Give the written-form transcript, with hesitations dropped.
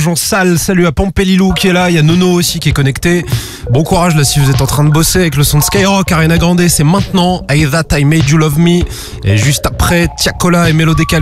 Jean Sale, salut à Pampelilou qui est là, il y a Nono aussi qui est connecté. Bon courage là si vous êtes en train de bosser avec le son de Skyrock. Ariana Grande, c'est maintenant. I That I Made You Love Me. Et juste après, Tiakola et Mélo Décalé.